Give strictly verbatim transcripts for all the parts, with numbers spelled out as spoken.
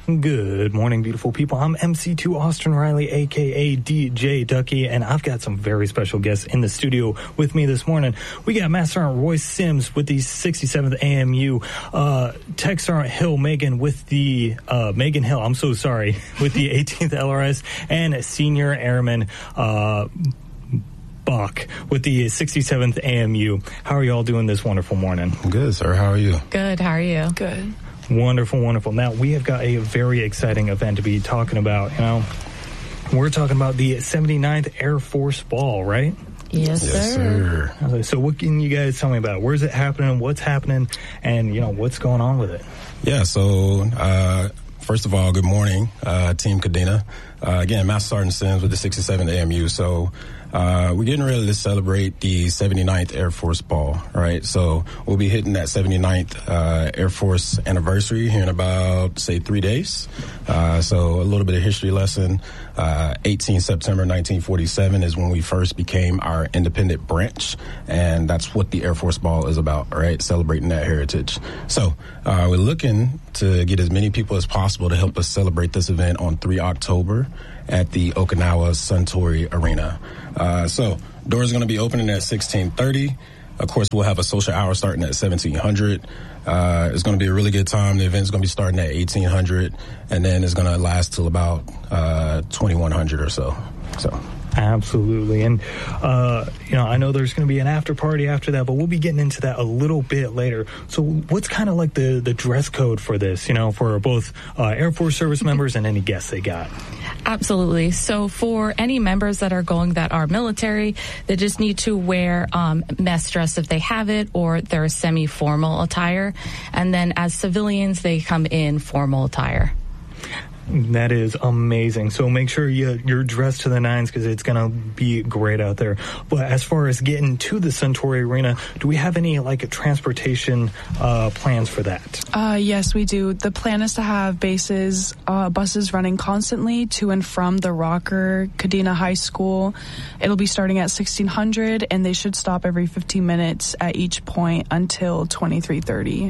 Good morning, beautiful people. I'm M C two Austin Riley, a k a. D J Ducky, and I've got some very special guests in the studio with me this morning. We got Master Sergeant Royce Sims with the sixty-seventh A M U, uh, Tech Sergeant Hill Megan with the, uh, Megan Hill, I'm so sorry, with the eighteenth L R S, and Senior Airman, uh, Bach with the sixty-seventh A M U. How are you all doing this wonderful morning? Good, sir. How are you? Good. How are you? Good. Wonderful, wonderful. Now, we have got a very exciting event to be talking about. You know, we're talking about the seventy-ninth Air Force Ball, right? Yes, yes sir. sir. So what can you guys tell me about it? Where's it happening? What's happening? And, you know, what's going on with it? Yeah, so uh, first of all, good morning, uh, Team Kadena. Uh, again, Master Sergeant Sims with the sixty-seventh A M U. So uh, we're getting ready to celebrate the seventy-ninth Air Force Ball, right? So we'll be hitting that seventy-ninth uh, Air Force anniversary here in about, say, three days. Uh, so a little bit of history lesson. Uh, eighteenth September nineteen forty-seven is when we first became our independent branch, and that's what the Air Force Ball is about, right? Celebrating that heritage. So uh, we're looking to get as many people as possible to help us celebrate this event on the third of October at the Okinawa Suntory Arena. Uh, so doors are going to be opening at sixteen thirty. Of course, we'll have a social hour starting at seventeen hundred. Uh, it's going to be a really good time. The event's going to be starting at eighteen hundred, and then it's going to last till about uh, twenty-one hundred or so. So. Absolutely. And, uh, you know, I know there's going to be an after party after that, but we'll be getting into that a little bit later. So what's kind of like the, the dress code for this, you know, for both uh, Air Force service members and any guests they got? Absolutely. So for any members that are going that are military, they just need to wear um, mess dress if they have it, or their semi-formal attire. And then as civilians, they come in formal attire. That is amazing. So make sure you, you're dressed to the nines because it's going to be great out there. But as far as getting to the Suntory Arena, do we have any like transportation uh, plans for that? Uh, yes, we do. The plan is to have bases, uh, buses running constantly to and from the Rocker Kadena High School. It'll be starting at sixteen hundred, and they should stop every fifteen minutes at each point until twenty-three thirty.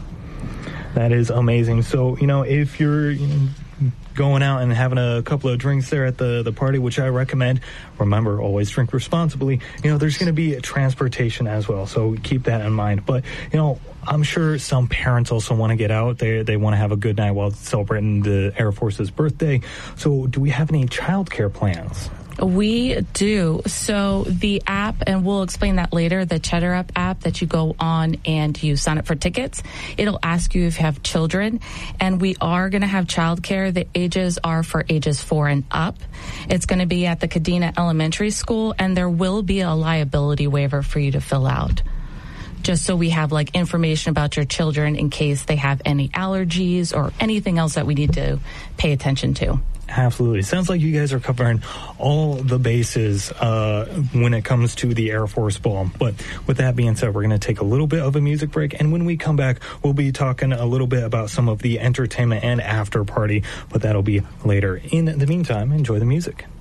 That is amazing. So, you know, if you're... You know, going out and having a couple of drinks there at the, the party, which I recommend. Remember, always drink responsibly. You know, there's going to be transportation as well, so keep that in mind. But, you know, I'm sure some parents also want to get out. They they want to have a good night while celebrating the Air Force's birthday. So do we have any childcare plans? We do. So the app, and we'll explain that later, the Cheddar Up app that you go on and you sign up for tickets, it'll ask you if you have children. And we are going to have childcare. The ages are for ages four and up. It's going to be at the Kadena Elementary School, and there will be a liability waiver for you to fill out, just so we have like information about your children in case they have any allergies or anything else that we need to pay attention to. Absolutely. Sounds like you guys are covering all the bases uh, when it comes to the Air Force Ball. But with that being said, we're going to take a little bit of a music break. And when we come back, we'll be talking a little bit about some of the entertainment and after party. But that'll be later. In the meantime, enjoy the music.